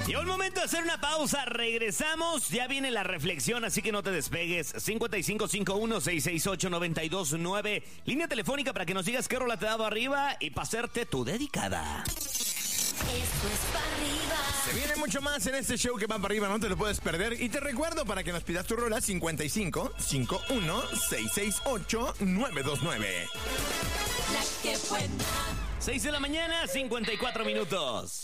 Llegó el momento de hacer una pausa, regresamos, ya viene la reflexión, así que no te despegues. 5551-668-929, línea telefónica para que nos digas qué rola te ha dado arriba y para hacerte tu dedicada. Esto es para arriba. Se viene mucho más en este show que va para arriba, no te lo puedes perder. Y te recuerdo para que nos pidas tu rola 5551-668-929. La que buena. 6 de la mañana, 54 minutos.